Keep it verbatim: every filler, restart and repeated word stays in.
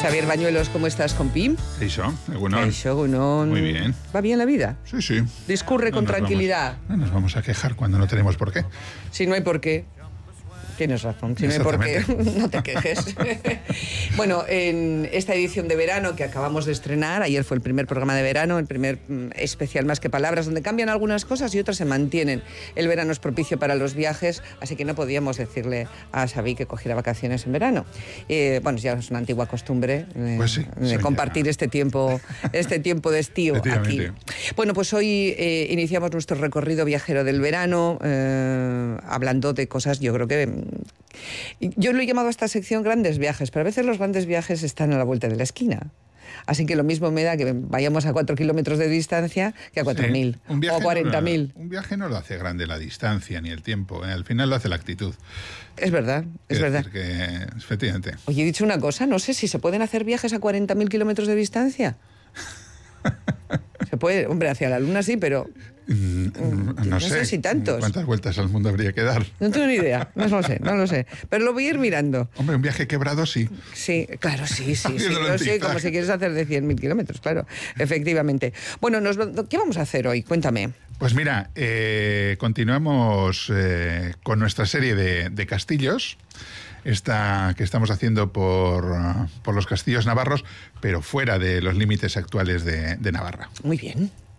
Xabier Bañuelos, ¿cómo estás, compi? Eso, egunon. Eso, egunon. Muy bien. ¿Va bien la vida? Sí, sí. Discurre No con nos tranquilidad. Vamos, no nos vamos a quejar cuando no tenemos por qué. Si no hay por qué. Tienes razón, si no hay por qué, no te quejes. Bueno, en esta edición de verano que acabamos de estrenar, ayer fue el primer programa de verano, el primer mm, especial Más que Palabras, donde cambian algunas cosas y otras se mantienen. El verano es propicio para los viajes, así que no podíamos decirle a Xavi que cogiera vacaciones en verano. Eh, bueno, ya es una antigua costumbre eh, pues sí, de compartir ya. este tiempo, este tiempo de estío aquí. Bueno, pues hoy eh, iniciamos nuestro recorrido viajero del verano, eh, hablando de cosas, yo creo que... Yo lo he llamado a esta sección grandes viajes, pero a veces los grandes viajes están a la vuelta de la esquina. Así que lo mismo me da que vayamos a cuatro kilómetros de distancia que a cuatro mil sí, o a cuarenta mil. No, un viaje no lo hace grande la distancia ni el tiempo, ¿eh? Al final lo hace la actitud. Es verdad, es Quiero verdad. Decir que, efectivamente. Oye, he dicho una cosa, no sé si se pueden hacer viajes a cuarenta mil kilómetros de distancia. Se puede, hombre, hacia la luna sí, pero... Mm, no, no sé, sé si tantos. ¿Cuántas vueltas al mundo habría que dar? No tengo ni idea, no lo sé, no lo sé. Pero lo voy a ir mirando. Hombre, un viaje quebrado sí. Sí, claro, sí, sí, sí. Haciéndolo Lo en sé, zigzag. como si quieres hacer de cien mil kilómetros, claro, efectivamente. Bueno, nos, ¿qué vamos a hacer hoy? Cuéntame. Pues mira, eh, continuamos eh, con nuestra serie de, de castillos. Esta que estamos haciendo por, uh, por los castillos navarros, pero fuera de los límites actuales de, de Navarra. Muy bien.